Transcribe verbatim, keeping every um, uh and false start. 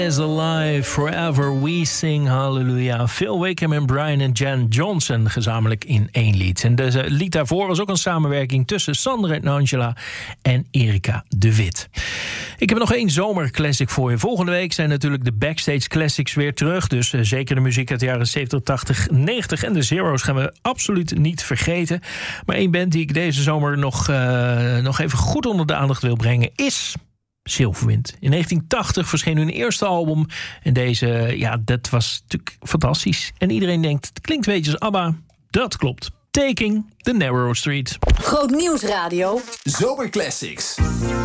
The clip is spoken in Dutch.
Is alive, forever we sing hallelujah. Phil Wickham en Brian en Jan Johnson gezamenlijk in één lied. En de lied daarvoor was ook een samenwerking tussen Sander en Angela en Erika de Wit. Ik heb nog één zomerclassic voor je. Volgende week zijn natuurlijk de Backstage Classics weer terug. Dus uh, zeker de muziek uit de jaren zeventig, tachtig, negentig en de Zero's gaan we absoluut niet vergeten. Maar één band die ik deze zomer nog, uh, nog even goed onder de aandacht wil brengen is Silverwind. In negentien tachtig verscheen hun eerste album. En deze, ja, dat was natuurlijk fantastisch. En iedereen denkt, het klinkt een beetje als ABBA. Dat klopt. Taking the Narrow Street. Groot Nieuwsradio. Zomerclassics.